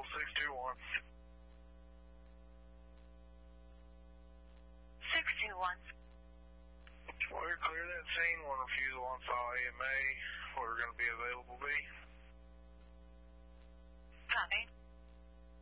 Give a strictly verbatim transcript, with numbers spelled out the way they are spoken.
six two one. six two one. We're clear that scene. One refusal on file A M A. We're going to be available, B.